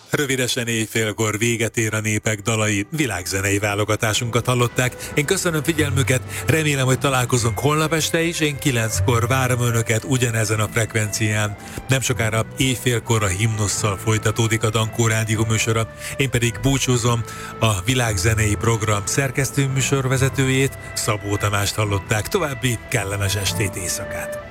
Rövidesen éjfélkor véget ér a Népek dalai, világzenei válogatásunkat hallották. Én köszönöm figyelmüket, remélem, hogy találkozunk holnap este is. Én 9-kor várom önöket ugyanezen a frekvencián. Nem sokára éjfélkor a himnusszal folytatódik a Dankó Rádió műsora. Én pedig búcsúzom, a világzenei program szerkesztő műsorvezetőjét, Szabó Tamást hallották. További kellemes estét, éjszakát!